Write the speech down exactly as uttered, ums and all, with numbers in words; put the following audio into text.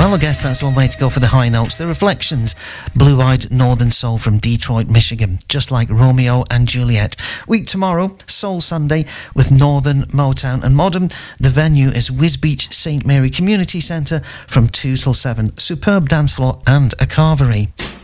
Well, I guess that's one way to go for the high notes. The Reflections, blue-eyed northern soul from Detroit, Michigan, just like Romeo and Juliet. Week tomorrow, Soul Sunday, with Northern, Motown and Modern. The venue is Wisbech Saint Mary Community Centre from two till seven. Superb dance floor and a carvery.